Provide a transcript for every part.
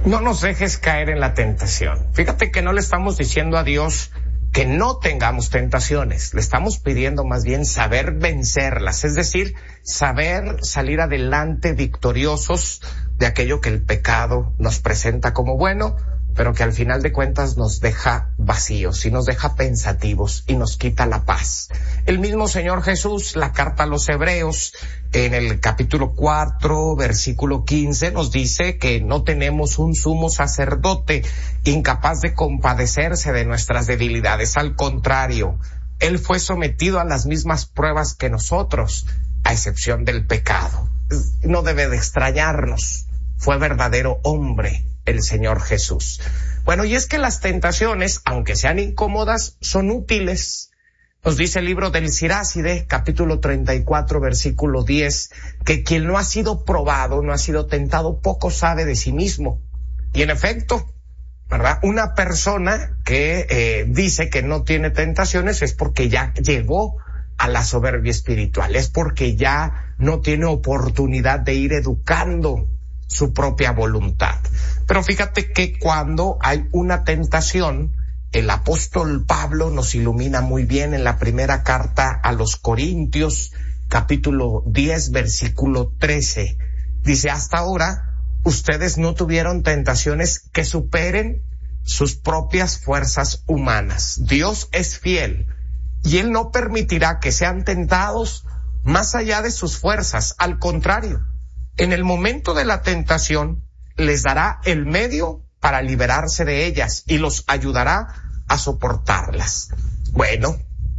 No nos dejes caer en la tentación. Fíjate que no le estamos diciendo a Dios que no tengamos tentaciones. Le estamos pidiendo más bien saber vencerlas, es decir, saber salir adelante victoriosos de aquello que el pecado nos presenta como bueno, pero que al final de cuentas nos deja vacíos y nos deja pensativos y nos quita la paz. El mismo Señor Jesús, la carta a los Hebreos, en el capítulo 4, versículo 15, nos dice que no tenemos un sumo sacerdote incapaz de compadecerse de nuestras debilidades. Al contrario, Él fue sometido a las mismas pruebas que nosotros, a excepción del pecado. No debe de extrañarnos. Fue verdadero hombre el Señor Jesús. Bueno, y es que las tentaciones, aunque sean incómodas, son útiles. Nos dice el libro del Siráside, capítulo 34, versículo 10, que quien no ha sido probado, no ha sido tentado, poco sabe de sí mismo. Y en efecto, ¿verdad? Una persona que dice que no tiene tentaciones es porque ya llegó a la soberbia espiritual, es porque ya no tiene oportunidad de ir educando su propia voluntad. Pero fíjate que cuando hay una tentación, el apóstol Pablo nos ilumina muy bien en la primera carta a los Corintios, capítulo 10, versículo 13. Dice, hasta ahora, ustedes no tuvieron tentaciones que superen sus propias fuerzas humanas. Dios es fiel y Él no permitirá que sean tentados más allá de sus fuerzas. Al contrario, en el momento de la tentación, les dará el medio para liberarse de ellas y los ayudará a soportarlas. Bueno,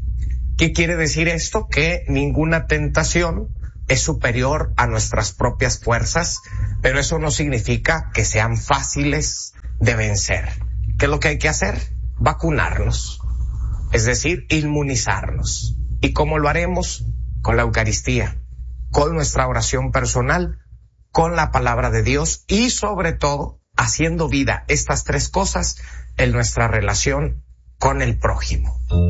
¿qué quiere decir esto? Que ninguna tentación es superior a nuestras propias fuerzas, pero eso no significa que sean fáciles de vencer. ¿Qué es lo que hay que hacer? Vacunarnos, es decir, inmunizarnos. ¿Y cómo lo haremos? Con la Eucaristía, con nuestra oración personal, con la palabra de Dios y sobre todo haciendo vida estas tres cosas en nuestra relación con el prójimo.